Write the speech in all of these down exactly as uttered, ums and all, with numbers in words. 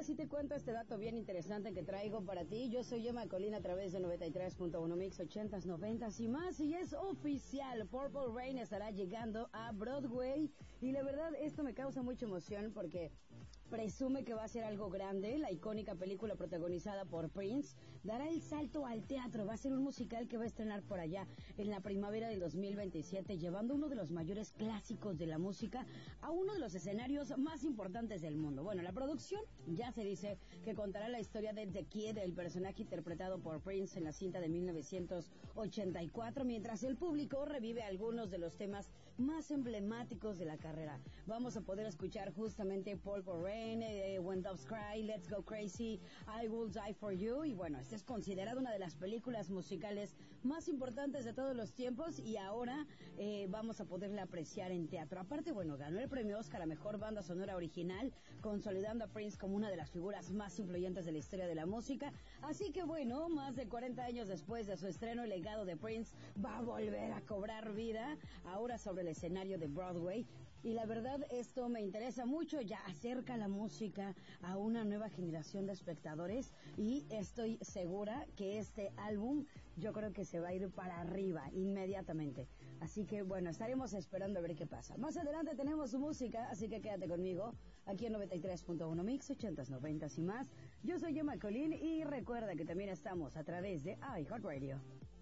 ahora sí te cuento este dato bien interesante que traigo para ti. Yo soy Gemma Colina a través de noventa y tres punto uno Mix, ochentas, noventas y más. Y es oficial, Purple Rain estará llegando a Broadway. Y la verdad, esto me causa mucha emoción porque presume que va a ser algo grande. La icónica película protagonizada por Prince dará el salto al teatro. Va a ser un musical que va a estrenar por allá en la primavera del dos mil veintisiete, llevando uno de los mayores clásicos de la música a uno de los escenarios más importantes del mundo. Bueno, la producción ya se dice que contará la historia de The Kid, el personaje interpretado por Prince en la cinta de mil novecientos ochenta y cuatro, mientras el público revive algunos de los temas más emblemáticos de la carrera. Vamos a poder escuchar justamente Purple Rain, eh, When Doves Cry, Let's Go Crazy, I Will Die For You, y bueno, esta es considerada una de las películas musicales más importantes de todos los tiempos y ahora eh, vamos a poderla apreciar en teatro. Aparte, bueno, ganó el premio Oscar a Mejor Banda Sonora Original, consolidando a Prince como una de las figuras más influyentes de la historia de la música. Así que bueno, más de cuarenta años después de su estreno, el legado de Prince va a volver a cobrar vida, ahora sobre el escenario de Broadway. Y la verdad, esto me interesa mucho, ya acerca la música a una nueva generación de espectadores y estoy segura que este álbum yo creo que se va a ir para arriba inmediatamente. Así que bueno, estaremos esperando a ver qué pasa. Más adelante tenemos su música, así que quédate conmigo aquí en noventa y tres punto uno Mix, ochentas, noventas y más. Yo soy Gemma Colín y recuerda que también estamos a través de iHeartRadio.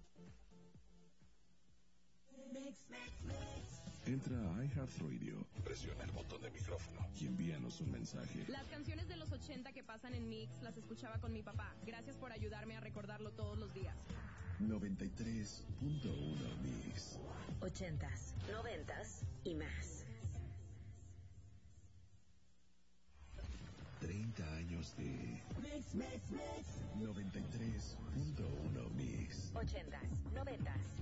Mix, mix, mix. Entra a iHeartRadio, presiona el botón de micrófono y envíanos un mensaje. Las canciones de los ochenta que pasan en Mix las escuchaba con mi papá. Gracias por ayudarme a recordarlo todos los días. noventa y tres punto uno Mix. Ochentas, noventas y más. treinta años de Mix, mix, mix. noventa y tres punto uno Mix. Ochentas, noventas